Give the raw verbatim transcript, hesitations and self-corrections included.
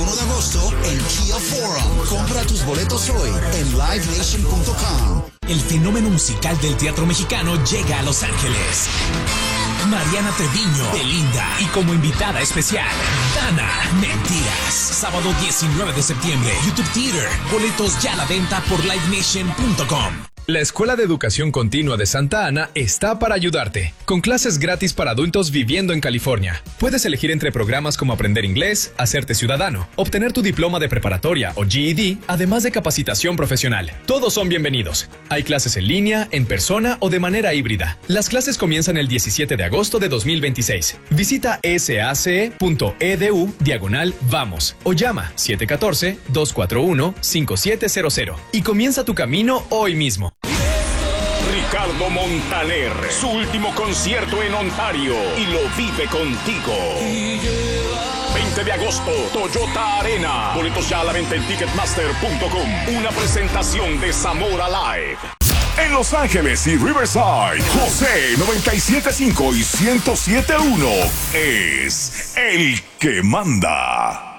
veintiuno de agosto en Kia Forum. Compra tus boletos hoy en live nation punto com. El fenómeno musical del teatro mexicano llega a Los Ángeles. Mariana Treviño, Belinda y como invitada especial, Dana Mentiras. Sábado diecinueve de septiembre, YouTube Theater. Boletos ya a la venta por live nation punto com. La Escuela de Educación Continua de Santa Ana está para ayudarte, con clases gratis para adultos viviendo en California. Puedes elegir entre programas como aprender inglés, hacerte ciudadano, obtener tu diploma de preparatoria o G E D, además de capacitación profesional. Todos son bienvenidos. Hay clases en línea, en persona o de manera híbrida. Las clases comienzan el diecisiete de agosto de dos mil veintiséis. Visita sace punto edu diagonal vamos o llama siete uno cuatro, dos cuatro uno, cinco siete cero cero y comienza tu camino hoy mismo. Ricardo Montaner, su último concierto en Ontario y lo vive contigo. veinte de agosto, Toyota Arena. Boletos ya a la venta en ticketmaster punto com. Una presentación de Zamora Live. En Los Ángeles y Riverside, José noventa y siete punto cinco y ciento siete punto uno es el que manda.